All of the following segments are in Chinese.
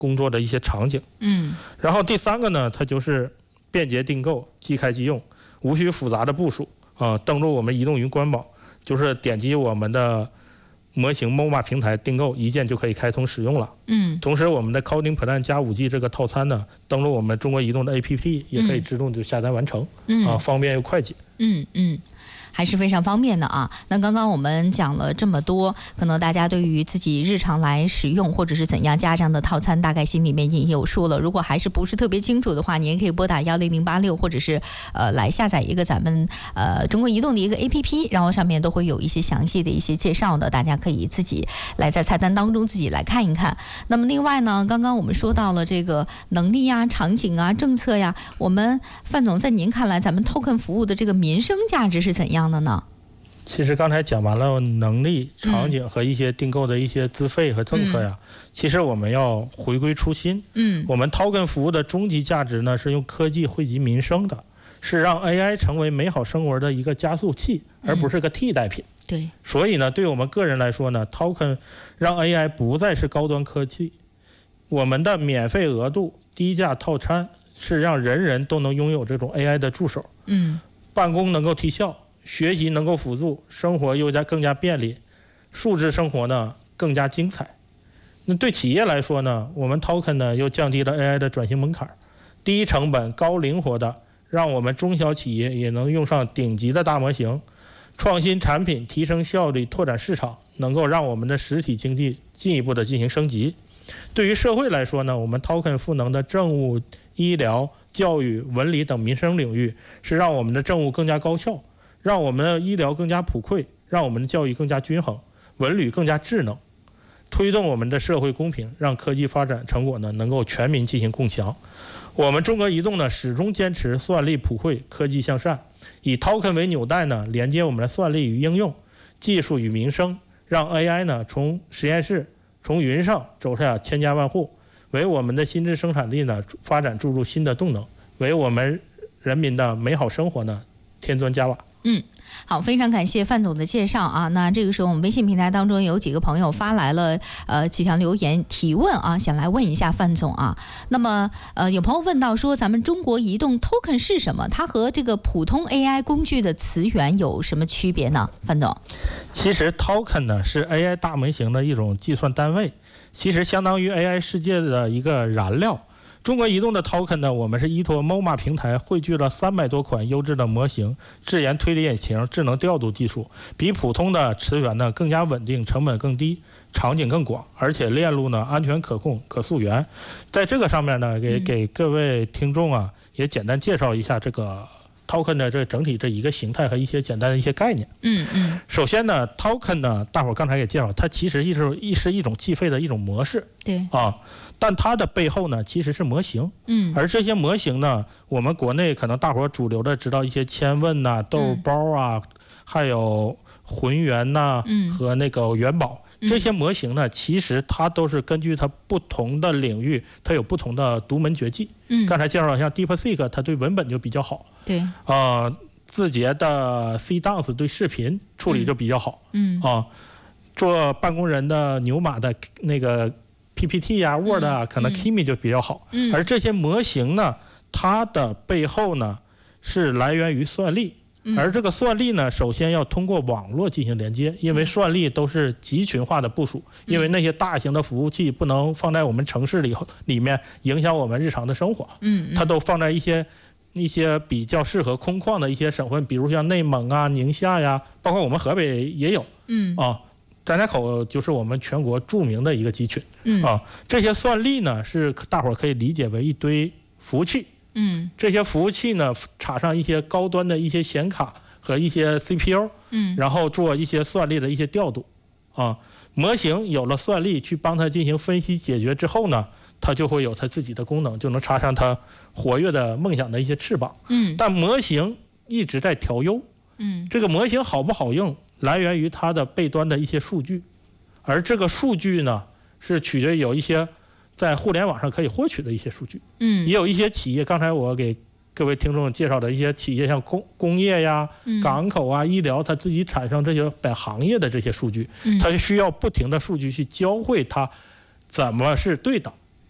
工作的一些场景。然后第3个呢，它就是便捷订购，即开即用，无需复杂的部署登录我们移动云官网，就是点击我们的模型 MoMA 平台订购，一键就可以开通使用了。同时我们的 Coding Plan 加5G 这个套餐呢，登录我们中国移动的 APP 也可以自动就下单完成，方便又快捷。 还是非常方便的啊。那刚刚我们讲了这么多，可能大家对于自己日常来使用或者是怎样加这样的套餐，大概心里面已经有数了。如果还是不是特别清楚的话，你也可以拨打10086，或者是来下载一个咱们中国移动的一个 APP， 然后上面都会有一些详细的一些介绍的，大家可以自己来在菜单当中自己来看一看。那么另外呢，刚刚我们说到了这个能力呀、场景啊、政策呀，我们范总在您看来，咱们 token 服务的这个民生价值是怎样的呢？ 其实刚才讲完了能力、场景和一些订购的一些资费和政策呀，其实我们要回归初心。我们 token 服务的终极价值呢，是用科技惠及民生的，是让 AI 成为美好生活的一个加速器，而不是个替代品。 对， 所以呢，对我们个人来说呢 ，token 让 AI 不再是高端科技，我们的免费额度、低价套餐是让人人都能拥有这种 AI 的助手。办公能够提效，学习能够辅助，生活更加便利，数字生活呢更加精彩。那对企业来说呢，我们 token 呢又降低了 AI 的转型门槛，低成本高灵活的让我们中小企业也能用上顶级的大模型，创新产品，提升效率，拓展市场，能够让我们的实体经济进一步的进行升级。对于社会来说呢，我们 token 赋能的政务、医疗、教育、文理等民生领域，是让我们的政务更加高效，让我们的医疗更加普惠，让我们的教育更加均衡，文旅更加智能，推动我们的社会公平，让科技发展成果呢能够全民进行共享。我们中国移动呢始终坚持算力普惠、科技向善，以 token 为纽带呢，连接我们的算力与应用、技术与民生，让 AI 呢从实验室、从云上走下千家万户，为我们的新质生产力呢发展注入新的动能，为我们人民的美好生活呢添砖加瓦。 好，非常感谢范总的介绍啊。那这个时候我们微信平台当中有几个朋友发来了几条留言提问啊，想来问一下范总啊。那么有朋友问到说，咱们中国移动 token 是什么？它和这个普通 AI 工具的词源有什么区别呢？范总， 其实 token 呢是 AI 大模型的一种计算单位，其实相当于 AI 世界的一个燃料。中国移动的 token 呢，我们是依托 MoMA 平台汇聚了300多款优质的模型、智研推理引擎、智能调度技术，比普通的词源呢更加稳定，成本更低，场景更广，而且链路呢安全可控、可溯源。在这个上面呢，给各位听众啊也简单介绍一下这个 token 的这整体这一个形态和一些简单的一些概念。首先呢 token 呢，大伙儿刚才也介绍，它其实是一种计费的一种模式。 对啊，但它的背后呢其实是模型。而这些模型呢，我们国内可能大伙儿主流的知道一些千问呐、豆包啊，还有浑源呐、和那个元宝。这些模型呢，其实它都是根据它不同的领域，它有不同的独门绝技。刚才介绍像 DeepSeek， 它对文本就比较好。 对。 字节的 CDance 对视频处理就比较好。做办公人的牛马的那个 PPT 啊 Word 啊，可能 Kimi 就比较好。而这些模型呢，它的背后呢是来源于算力。而这个算力呢，首先要通过网络进行连接，因为算力都是集群化的部署，因为那些大型的服务器不能放在我们城市里面影响我们日常的生活。它都放在一些比较适合空旷的一些省份，比如像内蒙啊、宁夏呀，包括我们河北也有。张家口就是我们全国著名的一个集群。这些算力呢，是大伙儿可以理解为一堆服务器。这些服务器呢，插上一些高端的一些显卡和一些 CPU，然后做一些算力的一些调度。模型有了算力去帮它进行分析解决之后呢，它就会有它自己的功能，就能插上它活跃的梦想的一些翅膀。但模型一直在调优。这个模型好不好用，来源于它的背端的一些数据，而这个数据呢，是取决于有一些在互联网上可以获取的一些数据。也有一些企业，刚才我给各位听众介绍的一些企业，像工业呀、港口啊、医疗，它自己产生这些本行业的这些数据，它需要不停的数据去教会它怎么是对的。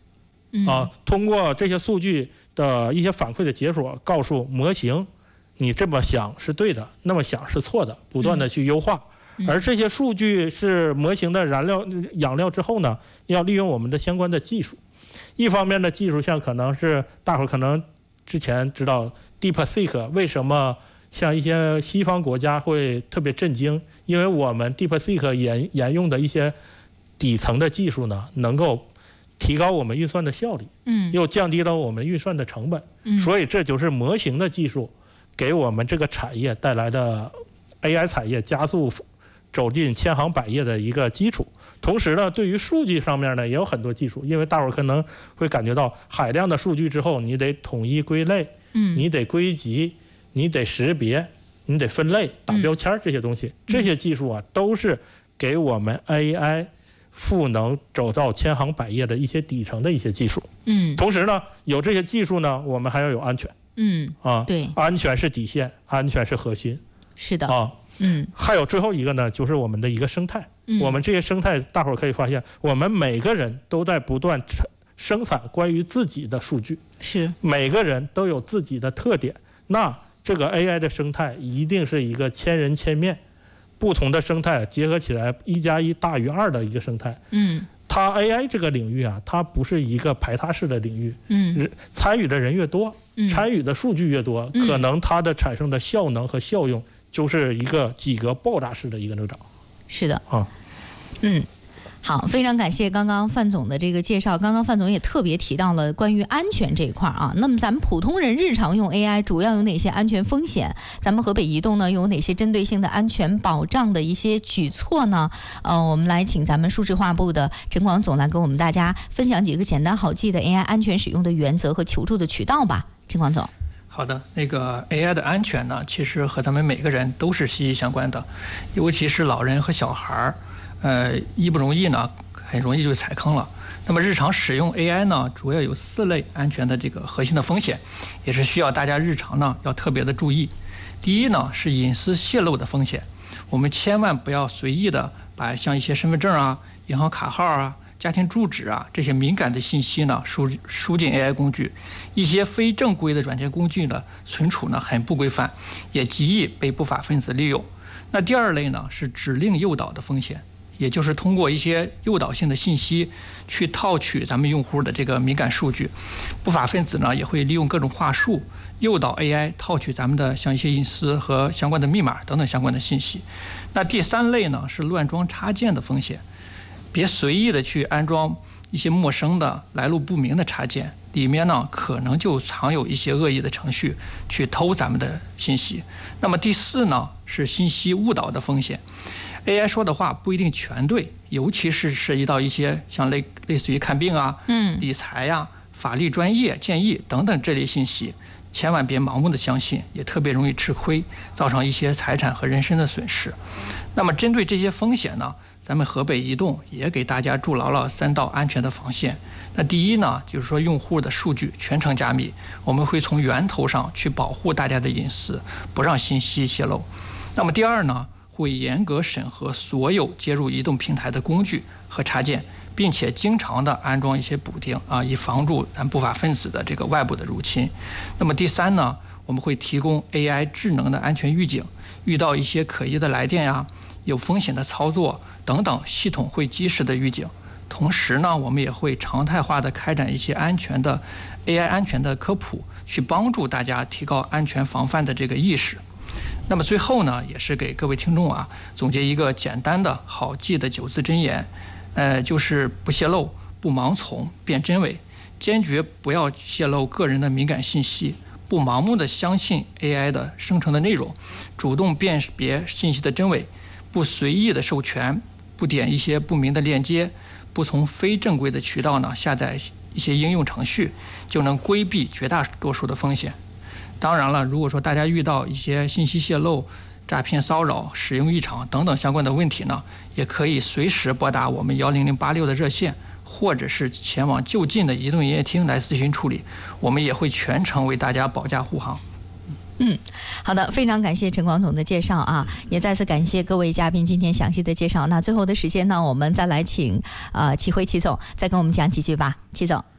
通过这些数据的一些反馈的解锁，告诉模型你这么想是对的，那么想是错的，不断的去优化。而这些数据是模型的养料之后呢，要利用我们的相关的技术。一方面的技术像可能是大伙可能之前知道 DeepSeek 为什么像一些西方国家会特别震惊，因为我们 DeepSeek 沿用的一些底层的技术呢，能够提高我们运算的效率，又降低了我们运算的成本，所以这就是模型的技术给我们这个产业带来的 AI 产业加速走进千行百业的一个基础。同时呢，对于数据上面呢也有很多技术，因为大伙儿可能会感觉到海量的数据之后，你得统一归类，你得归集，你得识别，你得分类打标签这些东西，这些技术啊都是给我们 AI 赋能走到千行百业的一些底层的一些技术。同时呢，有这些技术呢，我们还要有安全。 对， 安全是底线，安全是核心。 是的还有最后一个呢，就是我们的一个生态。我们这些生态，大伙儿可以发现，我们每个人都在不断生产关于自己的数据， 是每个人都有自己的特点。那这个 AI 的生态一定是一个千人千面，不同的生态结合起来1+1大于2的一个生态。它 AI 这个领域啊，它不是一个排他式的领域。参与的人越多，参与的数据越多，可能它的产生的效能和效用就是一个几何爆炸式的一个增长。 是的好，非常感谢刚刚范总的这个介绍。刚刚范总也特别提到了关于安全这一块啊。那么咱们普通人日常用 AI 主要有哪些安全风险？咱们河北移动呢有哪些针对性的安全保障的一些举措呢？我们来请咱们数字化部的陈广总来跟我们大家分享几个简单好记的 AI 安全使用的原则和求助的渠道吧。陈广总。 好的，那个 AI 的安全呢，其实和咱们每个人都是息息相关的，尤其是老人和小孩一不容易呢，很容易就踩坑了。那么日常使用 AI 呢，主要有4类安全的这个核心的风险，也是需要大家日常呢要特别的注意。第一呢是隐私泄露的风险，我们千万不要随意的把像一些身份证啊、银行卡号啊、家庭住址啊这些敏感的信息呢输进 AI 工具，一些非正规的软件工具呢存储呢很不规范，也极易被不法分子利用。那第2类呢是指令诱导的风险，也就是通过一些诱导性的信息去套取咱们用户的这个敏感数据，不法分子呢也会利用各种话术诱导 AI 套取咱们的像一些隐私和相关的密码等等相关的信息。那第3类呢是乱装插件的风险，别随意的去安装一些陌生的来路不明的插件，里面呢可能就藏有一些恶意的程序去偷咱们的信息。那么第4呢是信息误导的风险， AI 说的话不一定全对，尤其是涉及到一些像类似于看病啊、理财呀、法律专业建议等等这类信息，千万别盲目的相信，也特别容易吃亏，造成一些财产和人身的损失。那么针对这些风险呢，咱们河北移动也给大家筑牢了3道安全的防线。那第一呢，就是说用户的数据全程加密，我们会从源头上去保护大家的隐私，不让信息泄露。那么第2呢，会严格审核所有接入移动平台的工具和插件，并且经常的安装一些补丁啊，以防住咱不法分子的这个外部的入侵。那么第3呢，我们会提供 AI 智能的安全预警，遇到一些可疑的来电呀、有风险的操作等等，系统会及时的预警。同时呢，我们也会常态化的开展一些安全的 AI 安全的科普，去帮助大家提高安全防范的这个意识。那么最后呢，也是给各位听众啊总结一个简单的好记的9字真言，就是不泄露、不盲从、辨真伪，坚决不要泄露个人的敏感信息，不盲目的相信 AI 的生成的内容，主动辨别信息的真伪，不随意的授权，不点一些不明的链接，不从非正规的渠道呢下载一些应用程序，就能规避绝大多数的风险。当然了，如果说大家遇到一些信息泄露、诈骗骚扰、使用异常等等相关的问题呢，也可以随时拨打我们10086的热线，或者是前往就近的移动营业厅来咨询处理，我们也会全程为大家保驾护航。 好的，非常感谢陈广总的介绍啊，也再次感谢各位嘉宾今天详细的介绍。那最后的时间呢，我们再来请齐辉齐总再跟我们讲几句吧，齐总。